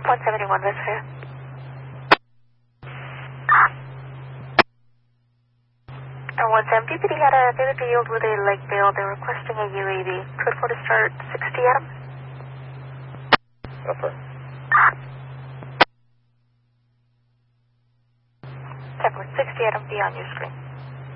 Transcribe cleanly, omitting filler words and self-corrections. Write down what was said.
171 West Fair. And 17 PPD had a David Field with a leg bail. They're requesting a UAV. Code 4 to start 60 Adam. Upper. 10.60 Adam, be on your screen.